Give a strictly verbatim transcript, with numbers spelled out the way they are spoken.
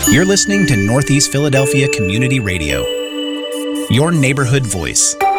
You're listening to Northeast Philadelphia Community Radio, your neighborhood voice.